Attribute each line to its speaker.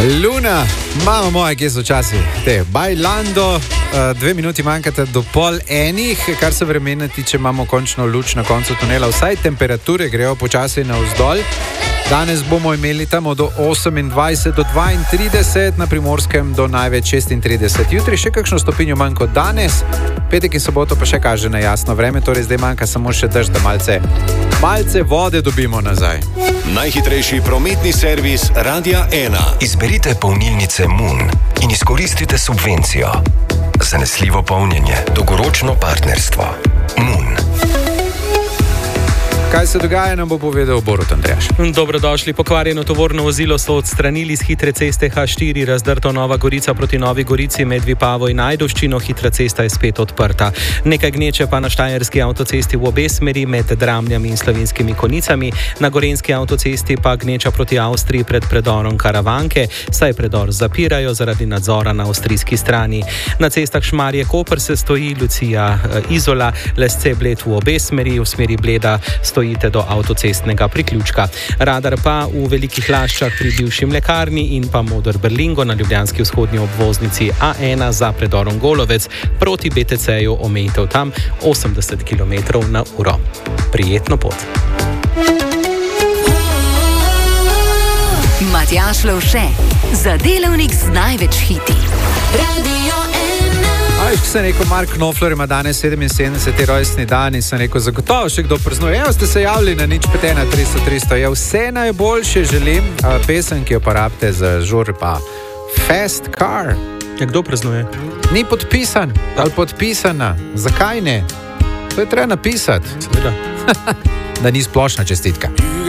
Speaker 1: Luna, mama moja, kje so časi? Bailando, 2 minuti manjkata do 12:30, kar se vremena tiče, imamo končno luč na koncu tunela. Vsaj temperature grejo počasi navzdol. Danes bomo imeli tam od 28 do 32, na Primorskem do največ 36. Jutri še kakšno stopinjo manj kot danes, petek in soboto pa še kaže na jasno vreme, torej zdaj manjka samo še dež, da malce vode dobimo nazaj.
Speaker 2: Najhitrejši prometni servis Radia 1.
Speaker 3: Izberite polnilnice Moon in izkoristite subvencijo. Zanesljivo polnjenje, dolgoročno partnerstvo. Moon.
Speaker 1: Kaj se dogaja, nam bo povedal Borut Andrejaš.
Speaker 4: Dobrodošli. Pokvarjeno tovorno vozilo so odstranili z hitre ceste H4, razdrto Nova Gorica proti Novi Gorici med Vipavo in Ajdovščino. Hitra cesta je spet odprta. Nekaj gneče pa na Štajerski avtocesti v obe smeri med Dramljami in Slovenskimi Konicami. Na Gorenjski avtocesti pa gneča proti Avstriji pred predorom Karavanke, saj predor zapirajo zaradi nadzora na avstrijski strani. Na cestah Šmarje-Koper se stoji Lucija Izola, Lesce-Bled v obe smeri, v smeri Bleda stojite do avtocestnega priključka. Radar pa v Velikih Laščah pri bivši mlekarni in pa Moder Berlingo na ljubljanski vzhodnji obvoznici A1 za predorom Golovec proti BTC-ju omejitev tam 80 km/h. Prijetno pot.
Speaker 5: Matjaž Lovše, za delavnik z največ hiti. Radio 1.
Speaker 1: Ajš, sem rekel, Mark Knopfler ima danes 77. rojstni dan in sem rekel, zagotovo še kdo praznuje. Evo ste se javili na 051 300 300. Vse najboljše želim. Pesem, ki jo pa rabite za žur, pa Fast Car.
Speaker 4: Ja, kdo praznuje?
Speaker 1: Ni podpisan ali podpisana. Zakaj ne? To je treba napisati.
Speaker 4: Seveda.
Speaker 1: Da ni splošna čestitka.